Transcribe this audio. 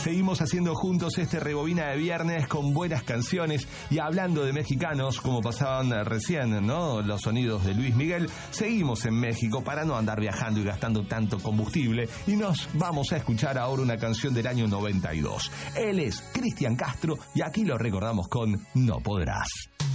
Seguimos haciendo juntos este Rebobina de Viernes con buenas canciones y hablando de mexicanos, como pasaban recién, ¿no? Los sonidos de Luis Miguel. Seguimos en México para no andar viajando y gastando tanto combustible y nos vamos a escuchar ahora una canción del año 92. Él es Cristian Castro y aquí lo recordamos con No Podrás.